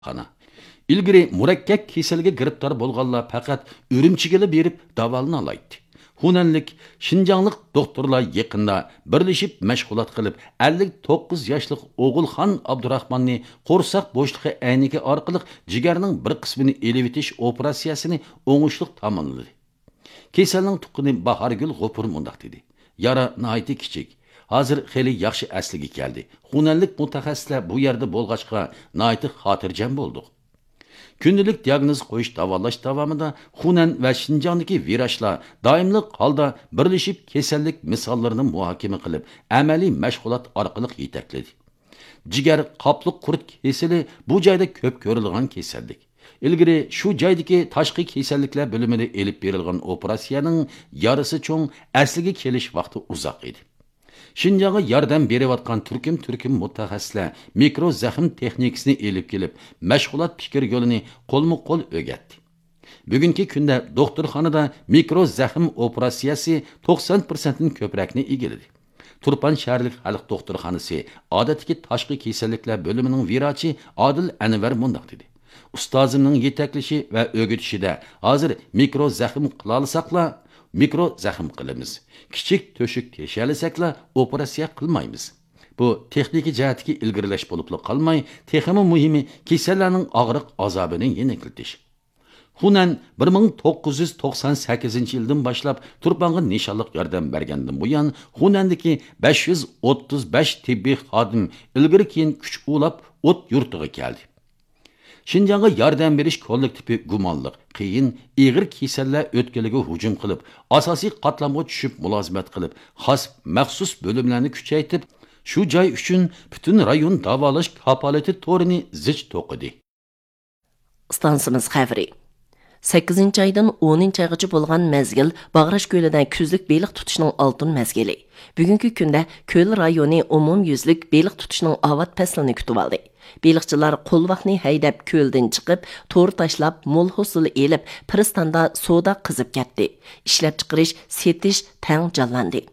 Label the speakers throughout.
Speaker 1: Qana. İlgiri murakkab kasalga giribtor bo'lganlar faqat Urumchiga berib davolana oladi. Hunanlik Şinjanlik doktorlar yaqinda birlashib mashg'ulot qilib 59 yoshli O'g'ilxon Abdurahmonni qo'rsoq bo'shlig'i aynigi orqali jigarning bir qismini elib etish operatsiyasini o'ngishli tamomladi. Kasalning tuqqini Bahargul G'ofur mundaq dedi. Yara nihoyatda kichik. Hozir xeli yaxshi asliga keldi. Hunanlik mutaxassislar bu yerda bo'lg'achqa nihoyatda xotirjam bo'ldik. Күнділік диагноз қойыш давалаш davamida Xunan va Şinjandagi virajlar doimli holda birlashib kasallik misollarini muhokama qilib, amaliy mashg'ulot orqali yetakladi. Jigar qopli qurt kasali bu joyda ko'p ko'rilgan kasallik. Ilgari shu joydagi tashqi kasalliklar bo'limida elib berilgan operatsiyaning yarısı cho'ng asliga kelish vaqti uzoq edi. Şinjan'a yardım beriyotgan turkum mutaxassislar mikro zaxm texnikasini elib kelib, mashg'ulot fikr yo'lini qo'lma-qo'l o'rgatdi. Bugungi kunda doktorxonada mikro zaxm operatsiyasi 90% ni ko'prakni egildi. Turpan shaharlik xalq doktorxonasi odatdagi tashqi kasalliklar bo'limining virachi Adil Anvar mundaq dedi. Ustozimning yetaklashi va o'rgatishida hozir mikro zaxm qila olsaqlar mikro zaxm qilamiz. Kichik to'shik teshalasakla operatsiya qilmaymiz. Bu texnika jihatdagi ilgirlash bo'lib qolmay, texmi muhimi kasallarning og'riq azobini yengiltish. Xunan 1998-yildan boshlab Turpanga nishonliq yordam bergandan buyon Xunandagi 535 tibbiy xodim ilgari keyin kuch ulab o't yurtiga keldi. Şinjan'a yardım beriş kollektivi gumonliq, qiyin, ig'ir kasallar o'tkaliga hujum qilib, asosiy qatlamga tushib mulozimat qilib, xos maxsus bo'limlarni kuchaytirib, shu joy uchun butun rayon davolash kapolati to'rini zich to'qidi.
Speaker 2: Stansimiz xavri. 8-aydan 10-aygacha bo'lgan mezgil Bag'rash ko'lidan kuzlik beliq tutishning oltin mezgili. Bugungi kunda ko'l rayoni umumyuzlik beliq tutishning avat faslini kutib oldi. Beliqchilar qo'lvaqni haydab ko'ldan chiqib, to'r tashlab, mo'l hosil elib, Piristanda soda qizib ketdi. Ishlab chiqarish, setish tang jonlandi.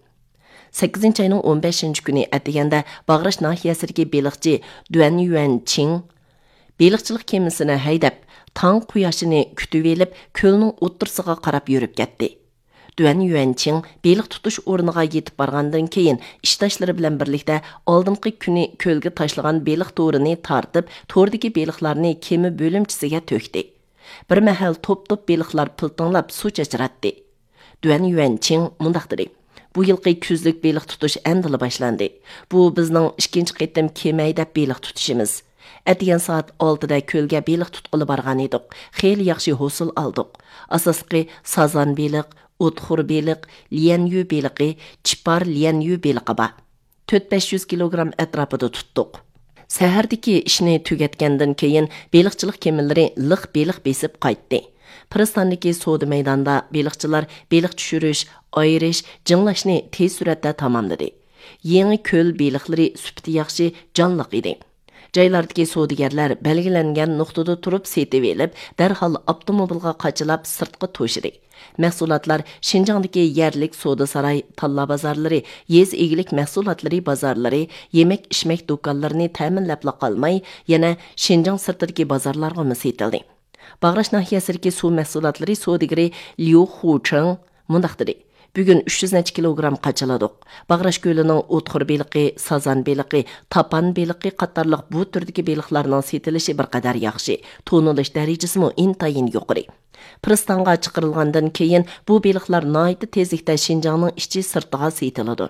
Speaker 2: 8-ayning 15-kuni atiganda Bag'rash nahiyasidagi beliqchi Duan Yuanqing beliqchilik kemisini haydab, tang quyoshini kutib elib, ko'lning o'ttirsiga qarab yurib ketdi. Duan Yuanqing beliq tutish o'rniga yetib borgandan keyin ishtashlari bilan birlikda oldingi kuni ko'lga tashlagan beliq to'rini tartib, to'rdagi beliqlarni kemi bo'limchisiga to'kdi. Bir mahal top-top beliqlar piltinglab suv chachratdi. Duan Yuanqing mundaq dedi: "Bu yilqi kuzlik beliq tutish endi boshlandi. Bu bizning ikkinchi qitim kema haydab beliq tutishimiz. Atigan soat 6da ko'lga beliq tutqili borgan edik. Xeyli yaxshi hosil oldik. Asosqi sazan beliq, o'txur beliq, lianyu beliqi, chipar lianyu beliqi bor. 400-500 kilogram atrofida tutdik. Sahardagi ishni tugatgandan keyin beliqchilik kemilari liq beliq besib qaytdi. Piristondagi savdo maydonida beliqchilar beliq tushirish, ayirish, jinglashni tez suratda tamomladi. Yangi ko'l beliqlari sufati yaxshi, jonliq edi. Joylardagi savdogarlar belgilangan nuqtada turib setib elib, darhol avtomobilga qachilab sirtqa to'shidi. Mahsulotlar Şinjandagi yerlik savdo saroy, talla bozorlari, yez egilik mahsulotlari bozorlari, yemek-ichmak do'konlarini ta'minlab qolmay, yana Şinjang sirtidagi bozorlarga setildi. Bag'rash nahiyasidagi suv mahsulotlari savdogari Liu Hucheng mundaq dedi: "Bugun 300 kilogram qachiladik. Bag'rash ko'lining o'txur beliqi, sazan beliqi, tapan beliqi qatorliq bu turdagi beliqlarning setilishi bir qadar yaxshi. To'nilish darajasi mo intayin yuqori. Piristanga chiqarilgandan keyin bu beliqlar nihoyat tezlikda Şinjangning ichi sirtiga setiladi."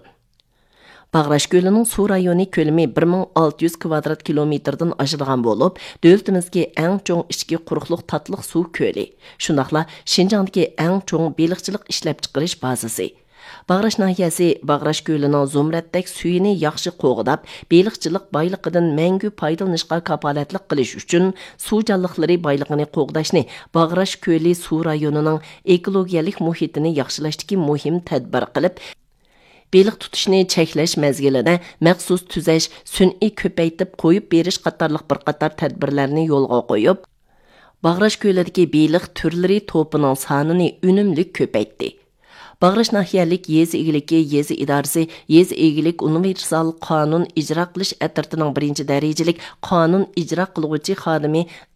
Speaker 2: Bag'rash ko'lining suv rayoni ko'lami 1600 kvadrat kilometrdan oshirgan bo'lib, davlatimizga eng cho'ng ichki quruqliq tatliq suv ko'li. Shundaqla Şinjangdagi eng cho'ng beliqchilik ishlab chiqarish bazasi. Bag'rash nahiyasi Bag'rash ko'lining zumratdak suyini yaxshi qo'g'dab, beliqchilik boyligidan mangu foydalanishga kapolatlik qilish uchun suv jonliqlari boyligini qo'g'dashni Bag'rash ko'li suv rayonining ekologiyalik muhitini yaxshilashdagi muhim tadbir qilib, beliq tutishni cheklash mezgilida maxsus tuzash, sun'iy ko'paytib qo'yib berish qatorliq bir qator tadbirlarni yo'lga qo'yib, Bag'rash ko'lidagi beliq turlari to'pining sonini unumli ko'paytdi. Bağırış nahiyalik yezi egiliki yezi idarisi yezi egilik universal qanun icra qilish ətirtining birinci dərəcəlik qanun icra qılğıcı xadimi